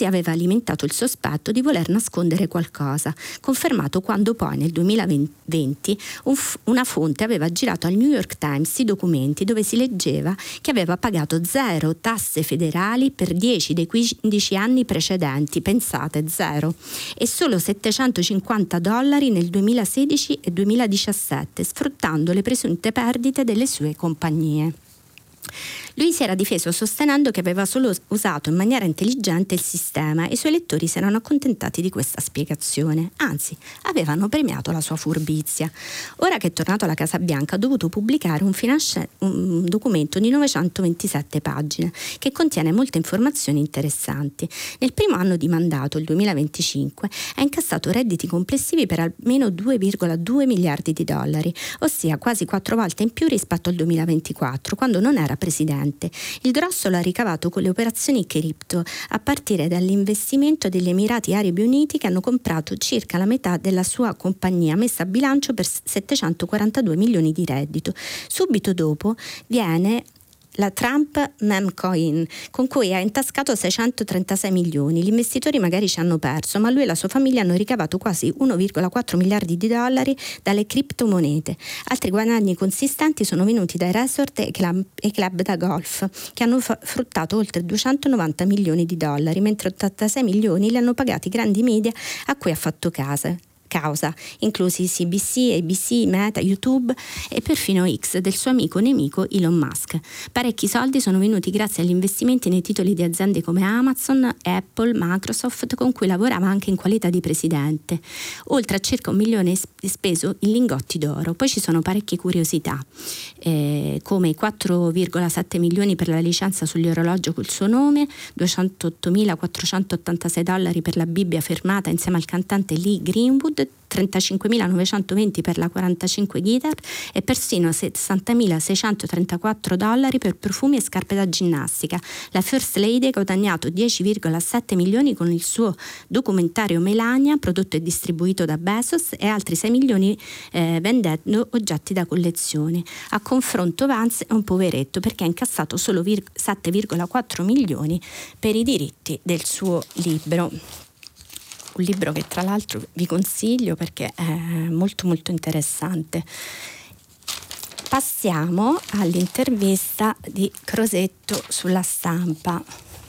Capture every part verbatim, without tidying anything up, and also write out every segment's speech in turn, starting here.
così aveva alimentato il sospetto di voler nascondere qualcosa, confermato quando poi nel duemilaventi un f- una fonte aveva girato al New York Times i documenti dove si leggeva che aveva pagato zero tasse federali per dieci dei quindici anni precedenti, pensate, zero, e solo settecentocinquanta dollari nel duemilasedici e duemiladiciassette, sfruttando le presunte perdite delle sue compagnie. Lui si era difeso sostenendo che aveva solo usato in maniera intelligente il sistema e i suoi lettori si erano accontentati di questa spiegazione, anzi avevano premiato la sua furbizia. Ora che è tornato alla Casa Bianca ha dovuto pubblicare un, financi- un documento di novecentoventisette pagine che contiene molte informazioni interessanti. Nel primo anno di mandato, il duemilaventicinque, ha incassato redditi complessivi per almeno due virgola due miliardi di dollari, ossia quasi quattro volte in più rispetto al duemilaventiquattro, quando non era presidente. Il grosso l'ha ricavato con le operazioni cripto, a partire dall'investimento degli Emirati Arabi Uniti, che hanno comprato circa la metà della sua compagnia messa a bilancio per settecentoquarantadue milioni di reddito. Subito dopo viene la Trump Memcoin, con cui ha intascato seicentotrentasei milioni. Gli investitori magari ci hanno perso, ma lui e la sua famiglia hanno ricavato quasi uno virgola quattro miliardi di dollari dalle criptomonete. Altri guadagni consistenti sono venuti dai resort e club, e club da golf, che hanno fa- fruttato oltre duecentonovanta milioni di dollari, mentre ottantasei milioni li hanno pagati grandi media a cui ha fatto casa. causa, inclusi C B C, A B C, Meta, YouTube e perfino X del suo amico nemico Elon Musk. Parecchi soldi sono venuti grazie agli investimenti nei titoli di aziende come Amazon, Apple, Microsoft, con cui lavorava anche in qualità di presidente. Oltre a circa un milione speso in lingotti d'oro. Poi ci sono parecchie curiosità, eh, come i quattro virgola sette milioni per la licenza sugli orologi col suo nome, duecentottomilaquattrocentottantasei dollari per la Bibbia firmata insieme al cantante Lee Greenwood, trentacinquemilanovecento per la quarantacinque guitar e persino sessantamila seicentotrentaquattro dollari per profumi e scarpe da ginnastica. La First Lady ha guadagnato dieci virgola sette milioni con il suo documentario Melania, prodotto e distribuito da Bezos, e altri sei milioni eh, vendendo oggetti da collezione. A confronto Vance è un poveretto perché ha incassato solo vir- sette virgola quattro milioni per i diritti del suo libro. Un libro che tra l'altro vi consiglio perché è molto molto interessante. Passiamo all'intervista di Crosetto sulla Stampa.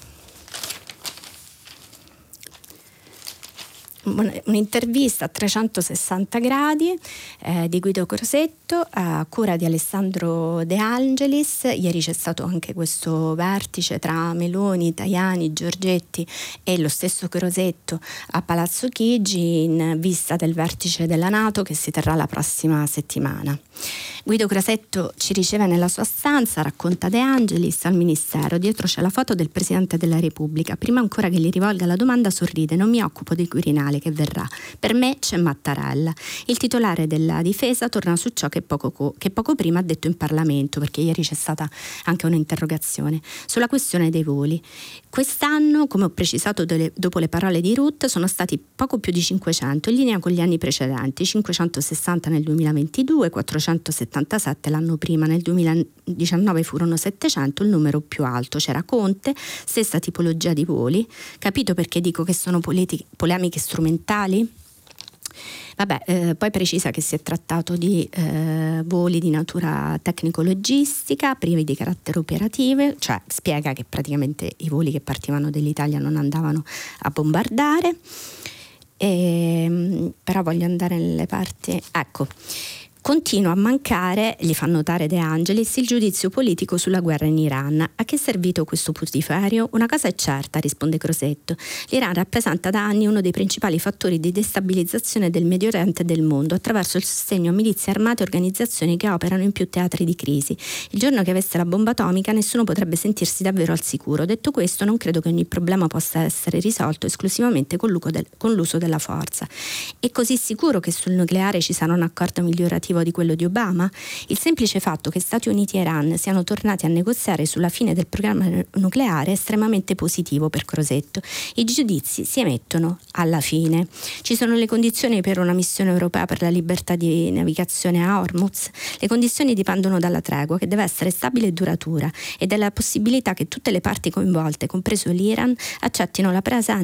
Un'intervista a trecentosessanta gradi eh, di Guido Crosetto a cura di Alessandro De Angelis. Ieri c'è stato anche questo vertice tra Meloni, Tajani, Giorgetti e lo stesso Crosetto a Palazzo Chigi in vista del vertice della NATO che si terrà la prossima settimana. Guido Crosetto ci riceve nella sua stanza, racconta De Angelis al Ministero. Dietro c'è la foto del Presidente della Repubblica. Prima ancora che gli rivolga la domanda sorride: non mi occupo del Quirinale che verrà. Per me c'è Mattarella. Il titolare della difesa torna su ciò che poco, co- che poco prima ha detto in Parlamento, perché ieri c'è stata anche un'interrogazione sulla questione dei voli. Quest'anno, come ho precisato delle, dopo le parole di Ruth, sono stati poco più di cinquecento, in linea con gli anni precedenti, cinquecentosessanta nel duemilaventidue, quattrocentosettantasette l'anno prima. Nel duemiladiciannove furono settecento, il numero più alto. C'era Conte, stessa tipologia di voli. Capito perché dico che sono politi- polemiche strumentali? Vabbè, eh, poi precisa che si è trattato di eh, voli di natura tecnico-logistica, privi di carattere operativo, cioè spiega che praticamente i voli che partivano dall'Italia non andavano a bombardare, e, però voglio andare nelle parti, ecco. Continua a mancare, gli fa notare De Angelis, il giudizio politico sulla guerra in Iran. A che è servito questo putiferio? Una cosa è certa, risponde Crosetto. L'Iran rappresenta da anni uno dei principali fattori di destabilizzazione del Medio Oriente e del mondo, attraverso il sostegno a milizie armate e organizzazioni che operano in più teatri di crisi. Il giorno che avesse la bomba atomica nessuno potrebbe sentirsi davvero al sicuro. Detto questo, non credo che ogni problema possa essere risolto esclusivamente con l'uso della forza. È così sicuro che sul nucleare ci sarà un accordo migliorativo di quello di Obama? Il semplice fatto che Stati Uniti e Iran siano tornati a negoziare sulla fine del programma nucleare è estremamente positivo per Crosetto. I giudizi si emettono alla fine. Ci sono le condizioni per una missione europea per la libertà di navigazione a Hormuz. Le condizioni dipendono dalla tregua, che deve essere stabile e duratura, e dalla possibilità che tutte le parti coinvolte, compreso l'Iran, accettino la presenza